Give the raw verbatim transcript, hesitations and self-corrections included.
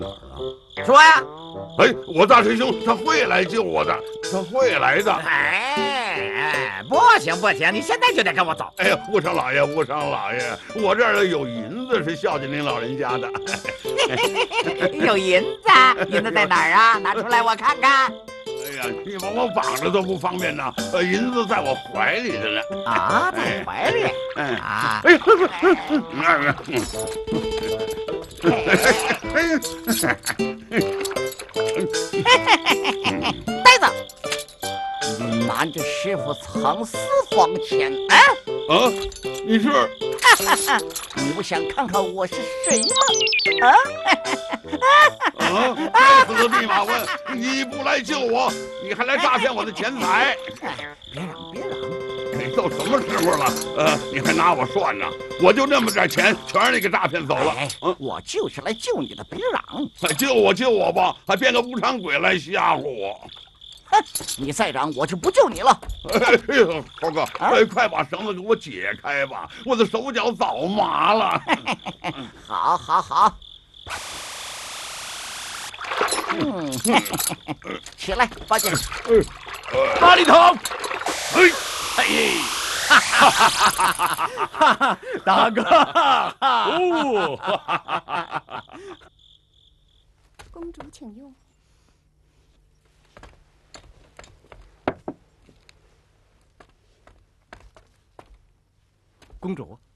说呀！ 哎，我大师兄他会来救我的，他会来的。 哎哎，不行不行，你现在就得跟我走。 哎呀，武上老爷，武上老爷，我这儿有银子是孝敬您老人家的。 有银子？银子在哪儿啊？拿出来我看看。 哎呀，你把我绑着都不方便呐。呃，银子在我怀里的呢。 啊，在怀里。 哎啊。 哎呀，哎呀， 呆子，瞒着师傅藏私房钱。哎， 啊，你是？ 你不想看看我是谁吗？啊？ 啊！该死的弼马温，你不来救我，你还来诈骗我的钱财！ 别嚷别嚷！ 你都什么时候了？呃，你还拿我涮呢？我就那么点钱，全让你给诈骗走了。 哎， 嗯， 我就是来救你的，别嚷！ 救我救我吧，还变个无常鬼来吓唬我！ 哼，你再嚷，我就不救你了。 哎呦，猴哥，哎，快把绳子给我解开吧，我的手脚早麻了。 好，好，好。嗯，起来，八戒。 八里头。 哎， 哎，哈哈哈哈！大哥，哦， 公主请用。 公主，